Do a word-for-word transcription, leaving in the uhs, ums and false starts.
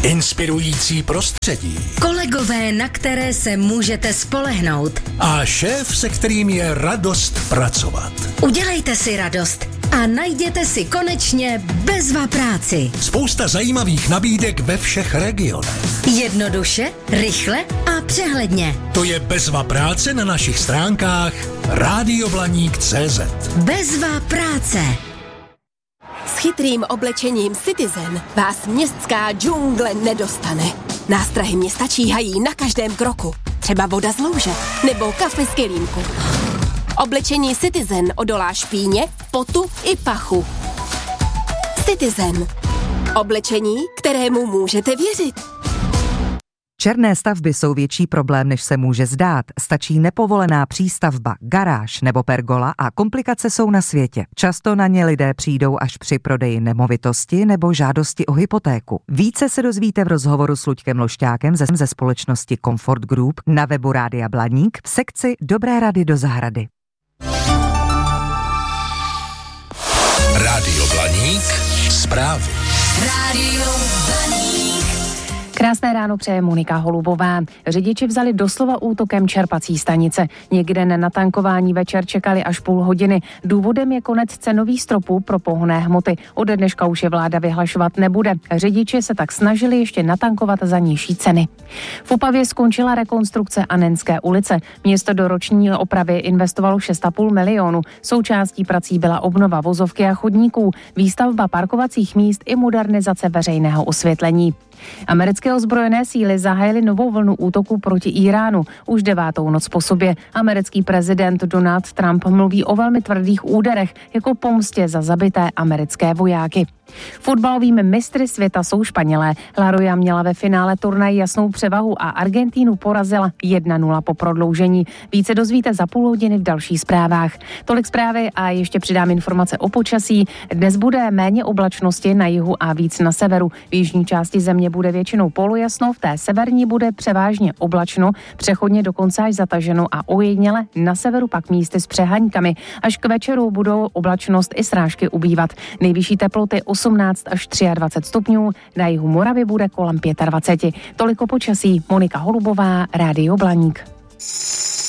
inspirující prostředí, kolegové, na které se můžete spolehnout a šéf, se kterým je radost pracovat. Udělejte si radost a najděte si konečně Bezva práci. Spousta zajímavých nabídek ve všech regionech. Jednoduše, rychle a přehledně. To je Bezva práce na našich stránkách rádioblaník tečka cé zet. Bezva práce. S chytrým oblečením Citizen vás městská džungle nedostane. Nástrahy města číhají na každém kroku. Třeba voda z louže nebo kafe z kelímku. Oblečení Citizen odolá špíně, potu i pachu. Citizen. Oblečení, kterému můžete věřit. Černé stavby jsou větší problém, než se může zdát. Stačí nepovolená přístavba, garáž nebo pergola a komplikace jsou na světě. Často na ně lidé přijdou až při prodeji nemovitosti nebo žádosti o hypotéku. Více se dozvíte v rozhovoru s Luďkem Lošťákem ze, ze společnosti Comfort Group na webu Rádia Blaník v sekci Dobré rady do zahrady. Rádio Blaník, zprávy. Rádio Blaník. Krásné ráno přeje Monika Holubová. Řidiči vzali doslova útokem čerpací stanice. Někde na natankování večer čekali až půl hodiny. Důvodem je konec cenových stropů pro pohonné hmoty. Ode dneška už je vláda vyhlašovat nebude. Řidiči se tak snažili ještě natankovat za nižší ceny. V Opavě skončila rekonstrukce Anenské ulice. Město do roční opravy investovalo šest a půl milionu. Součástí prací byla obnova vozovky a chodníků, výstavba parkovacích míst i modernizace veřejného osvětlení. Americké ozbrojené síly zahájily novou vlnu útoků proti Íránu. Už devátou noc po sobě. Americký prezident Donald Trump mluví o velmi tvrdých úderech jako pomstě za zabité americké vojáky. Fotbalovými mistry světa jsou Španělé. La Roja měla ve finále turnaje jasnou převahu a Argentínu porazila jedna nula po prodloužení. Více dozvíte za půl hodiny v dalších zprávách. Tolik zprávy a ještě přidám informace o počasí. Dnes bude méně oblačnosti na jihu a víc na severu. V jižní části země bude většinou polojasno, v té severní bude převážně oblačno, přechodně dokonce až zataženo a ojediněle na severu pak místy s přeháňkami. Až k večeru budou oblačnost i srážky ubývat. Nejvyšší teploty osmnáct až dvacet tři stupňů, na jihu Moravy bude kolem dvacet pět. Toliko počasí, Monika Holubová, Rádio Blaník.